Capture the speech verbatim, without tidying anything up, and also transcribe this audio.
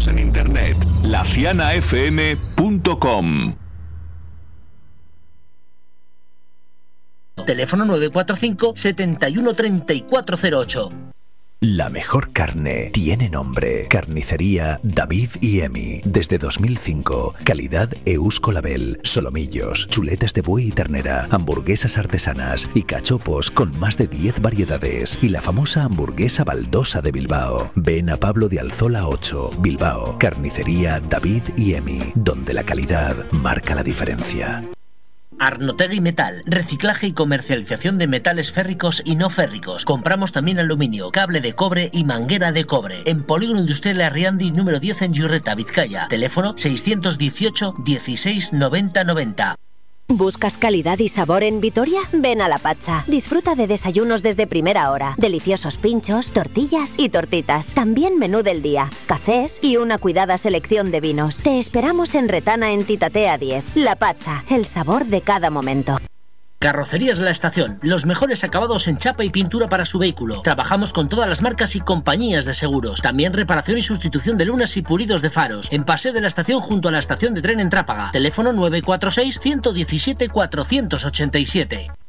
Síguenos en internet, la ciana f m punto com. Teléfono nueve cuatro cinco, siete uno tres cuatro cero ocho. La mejor carne tiene nombre. Carnicería David y Emi. Desde dos mil cinco. Calidad Eusco Label. Solomillos, chuletas de buey y ternera, hamburguesas artesanas y cachopos con más de diez variedades. Y la famosa hamburguesa baldosa de Bilbao. Ven a Pablo de Alzola ocho, Bilbao. Carnicería David y Emi, donde la calidad marca la diferencia. Arnotegui Metal, reciclaje y comercialización de metales férricos y no férricos. Compramos también aluminio, cable de cobre y manguera de cobre. En Polígono Industrial Arriandi número diez en Yurreta, Vizcaya. Teléfono seiscientos dieciocho, dieciséis, noventa, noventa. ¿Buscas calidad y sabor en Vitoria? Ven a La Pacha. Disfruta de desayunos desde primera hora, deliciosos pinchos, tortillas y tortitas. También menú del día, cafés y una cuidada selección de vinos. Te esperamos en Retana en Titatea diez. La Pacha, el sabor de cada momento. Carrocerías La Estación, los mejores acabados en chapa y pintura para su vehículo. Trabajamos con todas las marcas y compañías de seguros. También reparación y sustitución de lunas y pulidos de faros. En Paseo de la Estación junto a la estación de tren en Trápaga. Teléfono nueve cuatro seis, uno uno siete, cuatro ocho siete.